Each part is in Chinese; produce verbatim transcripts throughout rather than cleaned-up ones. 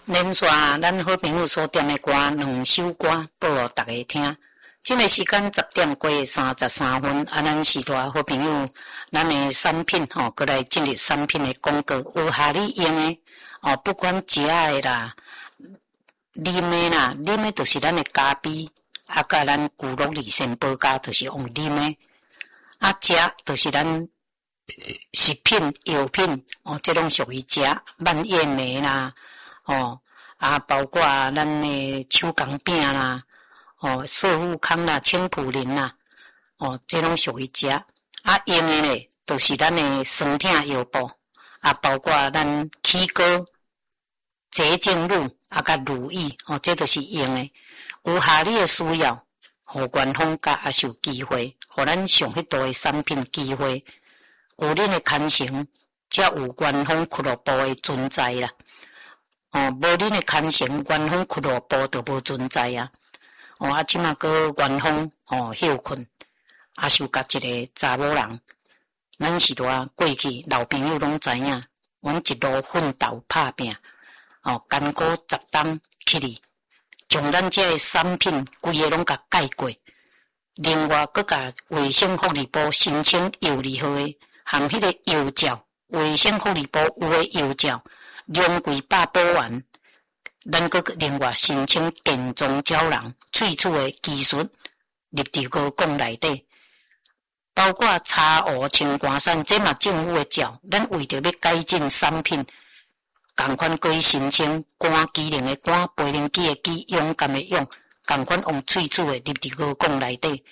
连续咱好朋友所点的歌两首歌播互大家听。这个时间十点过三十三分，啊，咱时代好朋友，咱的产品吼，过来进入产品的广告，有合你用的哦，不管食的啦、啉的啦，啉的就是咱的咖啡，啊，甲咱骨碌二仙宝咖就是用啉的，啊，食就是咱食品、药品哦，这种属于食蔓越莓啦。哦，啊，包括咱的手工饼啦，哦，寿富康啦、青浦林啦，哦，这拢属于食。啊，用的咧，都、就是咱的酸痛药布，啊，包括咱起膏、洁净露，啊，甲乳液，哦，这都是用的。有合你的需要，互官方甲也是有机会，互咱上迄度的产品机会。有恁的牵成，才有官方俱乐部的存在啦。哦，无恁的牵成，官方俱乐部就无存在啊！哦，啊，即马个官方哦休困，啊，是甲一个查某人，咱是伫过去老朋友拢知影，阮一路奋斗拍拼，哦，艰苦十冬起哩，将咱遮个产品规个拢甲改过，另外佮甲卫生福利部申请药理号的，含迄个药照，卫生福利部有诶药照。两柜百宝丸，咱阁另外申请健壮胶囊萃取的技术入伫高讲内底，包括茶壶、清寒散，这嘛政府的照，咱为着要改进产品，共款可以申请赶机灵的赶，飞灵机的机，勇敢的勇，共款用萃取的入伫高讲内底，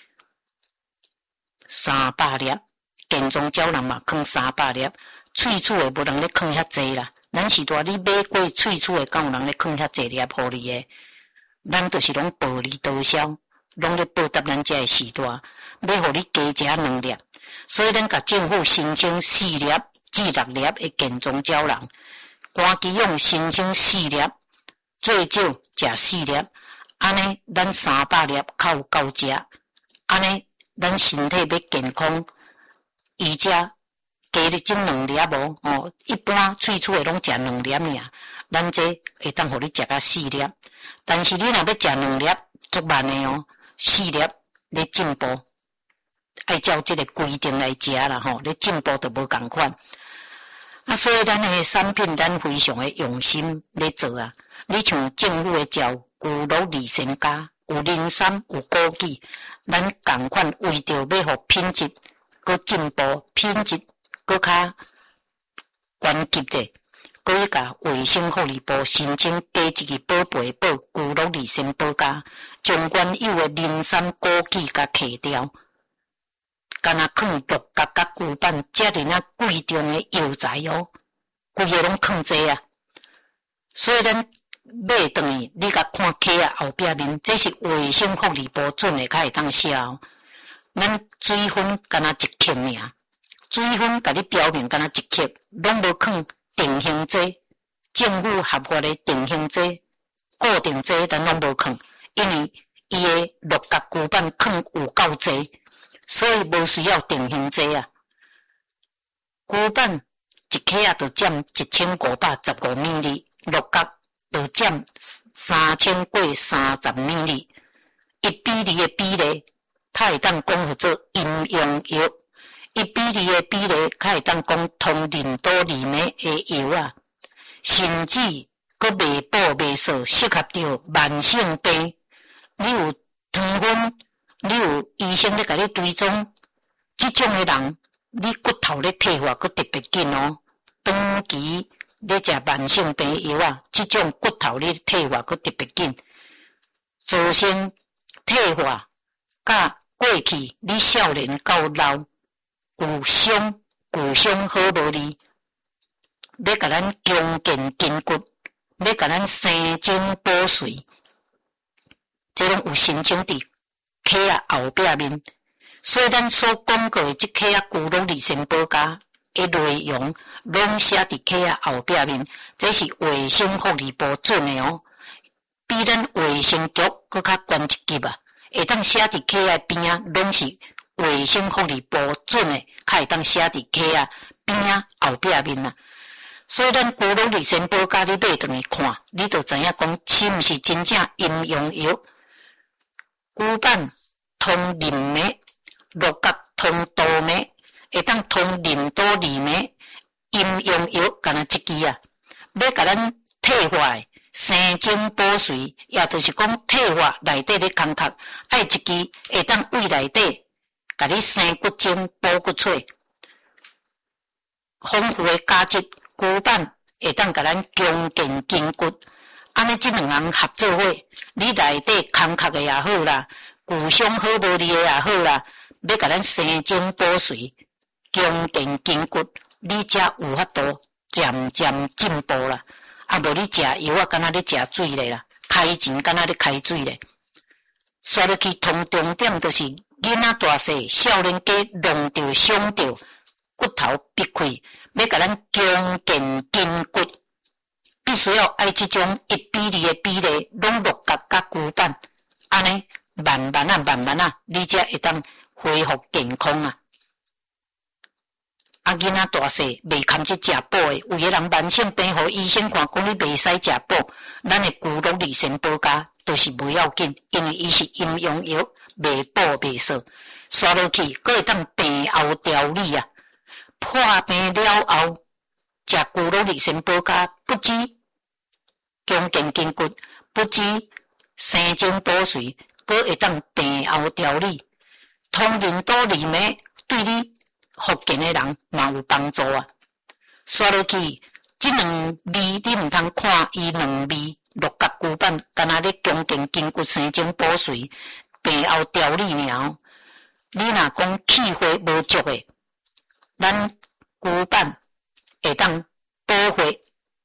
三百粒健壮胶囊嘛，放三百粒，萃取的无人咧放遐济啦。咱是大你买过萃取的，敢有人咧放遐济粒互你诶？咱就是拢薄利多销，拢咧报答咱遮诶时代，要互你加食两粒。所以咱甲政府申请四粒至六粒诶健壮胶囊，赶机用申请四粒，最少食四粒，安尼咱三百粒较有够食，安尼咱身体要健康，而且。加你种两粒无哦，一般萃取的拢食两粒尔，咱这会当互你食到四粒。但是你若要食两粒，足慢的哦，四粒咧进步，爱照这个规定来食啦吼，咧进步就无共款。啊，所以咱的产品咱非常的用心咧做啊。你像政府的照骨碌二仙家，有人参有枸杞，咱共款为着要互品质佮进步，品质。搁较关键者，搁去甲卫生福利部申请加一个宝贝宝骨碌二仙宝加，将原有诶人参、枸杞甲去掉，干那放六角甲骨板，遮尔啊贵重诶药材哦，规个拢放济啊。所以咱买转去，你甲看客啊后壁面，这是卫生福利部准诶，较会当写哦。咱水分干那一克尔。水分甲你标明敢若一克，拢无放定型剂，政府合法的定型剂、固定剂，咱拢无放，因为伊的六角骨板放有够济，所以无需要定型剂啊。骨板一克啊，就占一千五百十五米粒，六角就占三千过三十米粒，一比二的比例，它会当讲叫做阴阳药。一比二的比例，较会当讲通淋多里面的药啊，甚至佮未补未数，适合着慢性病。你有糖分，你有医生咧甲你追踪，即种的人，你骨头咧退化佮特别紧哦。长期咧食慢性病药啊，即种骨头咧退化佮特别紧，造成退化，甲过去你少年到老。有伤骨伤好无哩，要甲咱强健筋骨，要甲咱生精补髓，这拢有申请伫客啊后壁面。所以咱所讲过的即客啊骨碌二仙宝加的内容，拢写伫客啊后壁面，这是卫生福利部准的哦，比咱卫生局搁较悬一级啊，会当写伫客啊边啊，拢是。卫生福利部准诶，较会当写伫客啊边啊后壁面啊， 所以咱骨碌利仙宝咖你买回去看，你就知影讲是毋是真正阴阳药。骨板通淋脉，六角通多脉，会当通淋多二脉。阴阳药干那一支啊，要甲咱退化的生精补髓，也就是讲退化内底咧空壳，爱一支会当胃内底甲你生骨精补骨髓，丰富的价值骨板会当甲咱强健筋骨。安尼即两项合作伙，你内底空壳的也好啦，骨伤好无力的也好啦，要甲咱生精补髓、强健筋骨。你才有法度渐渐进步啦，啊无你食药啊，敢若咧食水咧啦，开钱敢若咧开水咧。刷落去，通重点就是囡仔大细、少年家弄着伤着，骨头逼开，要甲咱强健筋骨，必须要爱即种一比二的比例，拢六角甲骨板，安尼慢慢啊慢慢啊，你才会当恢复健康啊。啊，囡仔大细未堪去食补的，有个人慢性病，互医生看，讲你袂使食补，咱的骨碌利仙宝咖都是不要紧，因为伊是阴阳药，袂补袂扫，刷落去，佫会当病后调理啊。破病了后，食骨碌利仙宝咖，不止强健筋骨，不止生精补髓，佫会当病后调理，通淋多二脉，对你福建的人嘛有帮助啊！刷落去，即两味你毋通看伊两味六角骨板，干那咧强健筋骨、生精补髓、病后调理尔。你若讲气血无足的，咱骨板会当补血，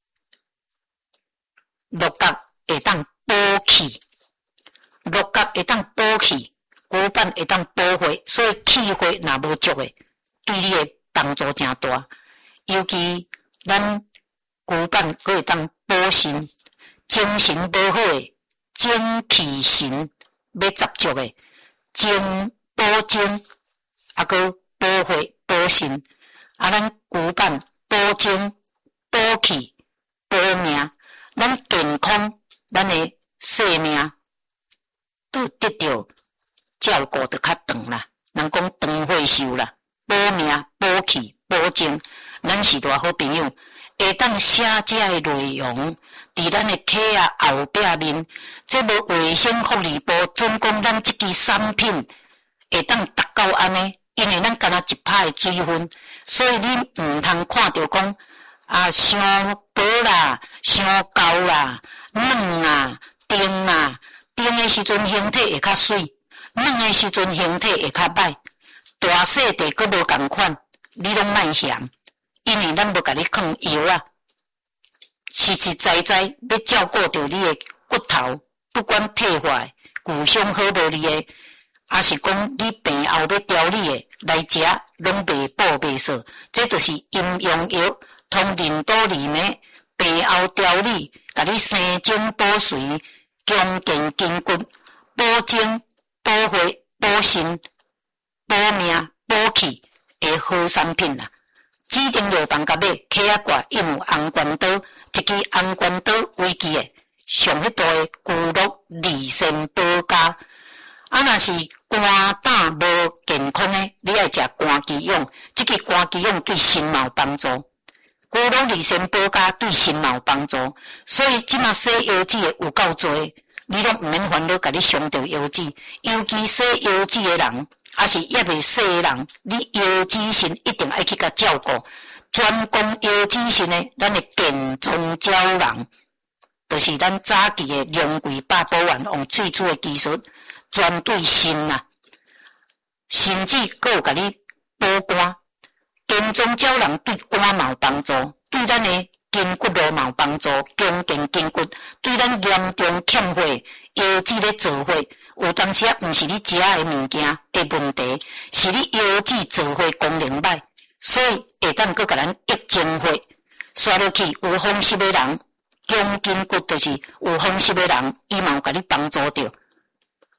六角会当补气，六角会当补气，骨板会当补血，所以气血若无足的。对你的帮助真大，尤其咱骨板佫会当补肾，精神无好的、精气神要十足的，精补精，啊佫补血补肾，啊咱骨板补精、补气、补命，咱健康，咱的生命都得到照顾得较长啦，人讲长岁寿啦。补命、补气、补精，咱是偌好朋友，会当写这的内容，伫咱的册啊后壁面，这无卫生福利部准讲咱即支产品会当达到安尼，因为咱干那一拍的水分，所以你毋通看到讲啊伤薄啦、伤厚啦、软啊、硬啊，硬的时阵形体会较水，软的时阵形体会较歹。大细地佫无共款，你拢莫嫌，因为咱无甲你放药啊，实实在在要照顾着你的骨头，不管退化、骨伤好无力的，还是讲你病后要调理的来食，拢袂补袂扫，这就是阴阳药，通淋多二脉，病后调理，甲你生精补髓，强健筋骨，补精、补血、补肾。补命、补气的好产品啦！指定药房甲买，客仔挂印有红关刀，一支红关刀为基的上迄大的骨碌利仙宝咖。啊，若是肝胆无健康的，你爱食肝鸡蛹，即个肝鸡蛹对心嘛有帮助。骨碌利仙宝咖对心嘛有帮助，所以即马洗腰子的有够多，你拢毋免烦恼，甲你伤着腰子，尤其洗腰子的人。还是也未洗的人，你腰子肾一定爱去甲照顾。专攻腰子肾的，咱的健中胶囊，就是咱早期的龙桂八宝丸用萃取的技术，专对肾啊，甚至佫有甲你补肝。健中胶囊对肝嘛有帮助，对咱的筋骨路嘛有帮助，强健筋骨，对咱严重欠血、腰子咧造血。有当时啊，毋是你食的物件的问题，是你腰子造血功能歹，所以会当佫甲咱益精血。刷落去有风湿的人，强筋骨就是有风湿的人，伊嘛有甲你帮助着。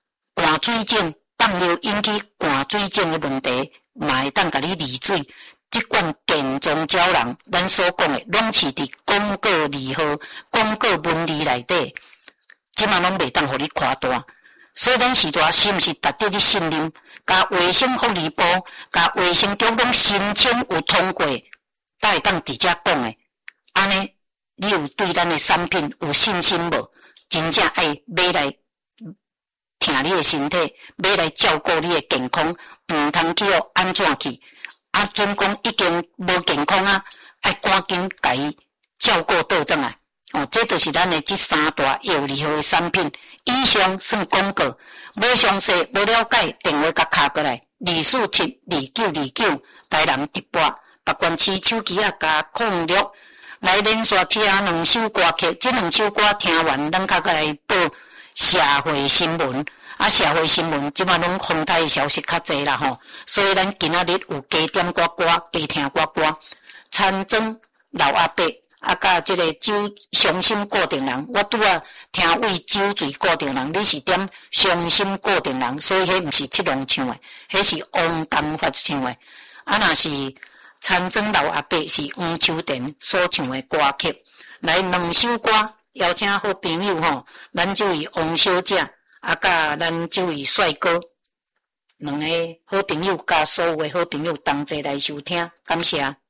寒水症放尿引起寒水症的问题，嘛会当甲你利水。 即款建宗教人，咱所讲的，拢是伫广告字号、广告文字内底，即嘛拢袂当互你夸大。所以咱时代是毋是值得你信任？甲卫生福利部、甲卫生局拢申请有通过，才会当直接讲的。安尼，你有对咱的产品有信心无？真正爱买来听你的身体，买来照顾你的健康，毋通去哦安怎去？啊，准讲已经无健康啊，爱赶紧甲伊照顾倒转来。哦，这就是咱的这三大药理号的产品。以上算广告，无详细、无了解，电话甲敲过来，二四七二九二九，台南直播，北关市手机啊加控录，来连续听两首歌曲，这两首歌听完，咱较过来报社会新闻。啊，社会新闻即马拢风台消息较济啦吼，所以咱今仔日有加点歌歌，加听歌歌，参庄老阿伯。啊，甲即个酒伤心固定人，我拄啊听为酒醉固定人，你是点伤心固定人，所以迄毋是七龙唱的，迄是王东发唱的。啊，若是参庄老阿伯是黄秋田所唱的歌曲。来两首歌，邀请好朋友吼，咱这位王小姐，啊，甲咱这位帅哥，两个好朋友甲所有的好朋友同齐来收听，感谢。